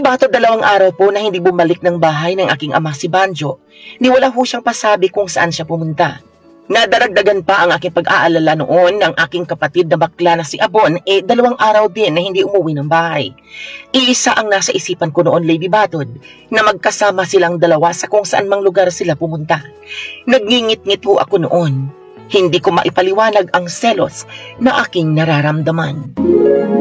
Batod 2 araw po na hindi bumalik ng bahay ng aking ama si Banjo, ni wala ho siyang pasabi kung saan siya pumunta. Nadaragdagan pa ang aking pag-aalala noon ng aking kapatid na bakla na si Abon 2 araw din na hindi umuwi ng bahay. Iisa ang nasa isipan ko noon, Lady Batod, na magkasama silang dalawa sa kung saan mang lugar sila pumunta. Nagngingit-ngit ho ako noon. Hindi ko maipaliwanag ang selos na aking nararamdaman.